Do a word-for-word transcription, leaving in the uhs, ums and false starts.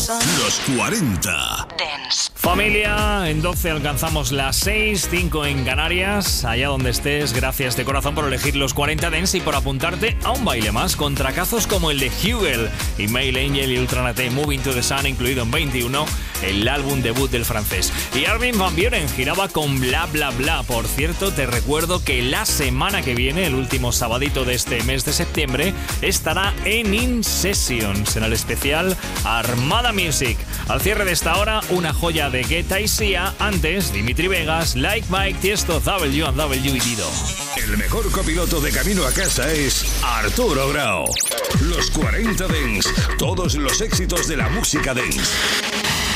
Los cuarenta Dance. Familia, en doce alcanzamos las seis, cinco en Canarias. Allá donde estés, gracias de corazón por elegir los cuarenta Dance y por apuntarte a un baile más con tracazos como el de Hugel y Male Angel y Ultranate Moving to the Sun, incluido en veintiuno, el álbum debut del francés. Y Armin van Buuren giraba con Bla Bla Bla. Por cierto, te recuerdo que la semana que viene, el último sabadito de este mes de septiembre, estará en In Sessions, en el especial Armada Music. Al cierre de esta hora, una joya de Guetta y Sia. Antes, Dimitri Vegas, Like Mike, Tiesto, W and W y Dido. El mejor copiloto de camino a casa es Arturo Grau. Los cuarenta Dance, todos los éxitos de la música dance.